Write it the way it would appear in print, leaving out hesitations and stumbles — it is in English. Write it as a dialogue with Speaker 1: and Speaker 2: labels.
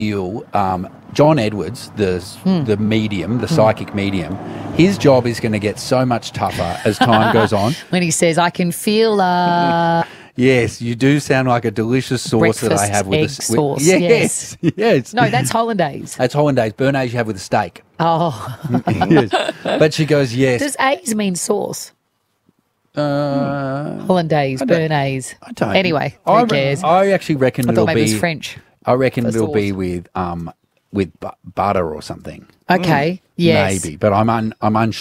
Speaker 1: John Edwards, the medium, the psychic medium, his job is going to get so much tougher as time goes on.
Speaker 2: When he says, I can feel
Speaker 1: Yes, you do sound like a delicious sauce that I have with
Speaker 2: egg
Speaker 1: the
Speaker 2: sauce.
Speaker 1: Yes, yes.
Speaker 2: No, that's hollandaise.
Speaker 1: That's hollandaise, béarnaise you have with a steak.
Speaker 2: Oh.
Speaker 1: Yes. But she goes, yes.
Speaker 2: Does A's mean sauce? Hollandaise, béarnaise.
Speaker 1: I don't.
Speaker 2: Anyway, who cares?
Speaker 1: I actually reckon
Speaker 2: I
Speaker 1: it'll
Speaker 2: thought maybe
Speaker 1: be
Speaker 2: it was French.
Speaker 1: I reckon
Speaker 2: for
Speaker 1: it'll be
Speaker 2: sauce.
Speaker 1: with butter or something.
Speaker 2: Okay, yes.
Speaker 1: Maybe, but I'm unsure.